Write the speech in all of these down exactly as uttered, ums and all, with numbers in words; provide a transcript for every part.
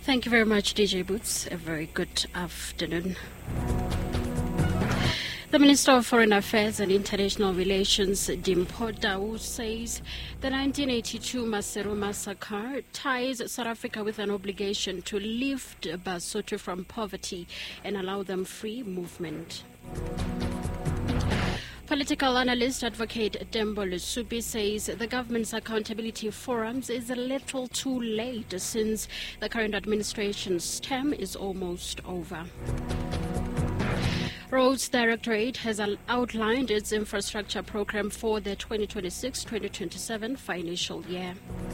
Thank you very much, D J Boots. A very good afternoon. The Minister of Foreign Affairs and International Relations, Dimpho Tau, says the nineteen eighty-two Maseru massacre ties South Africa with an obligation to lift Basotho from poverty and allow them free movement. Political analyst Advocate Tembo Lesupi says the government's accountability forums is a little too late since the current administration's term is almost over. Roads Directorate has outlined its infrastructure program for the twenty twenty-six twenty twenty-seven financial year.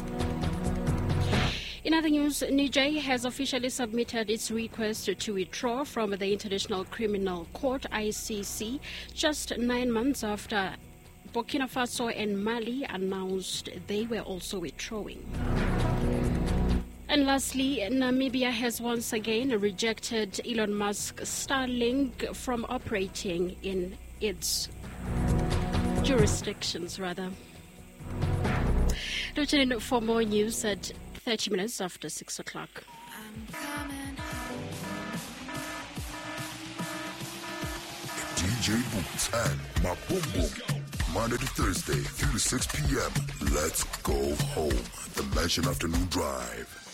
In other news, Niger has officially submitted its request to withdraw from the International Criminal Court, I C C, just nine months after Burkina Faso and Mali announced they were also withdrawing. And lastly, Namibia has once again rejected Elon Musk's Starlink from operating in its jurisdictions, rather. Tune in for more news at thirty minutes after six o'clock. I'm coming home. D J Boots and my Boom Boom. Monday to Thursday, three to six p.m. Let's go home. The Mansion Afternoon Drive.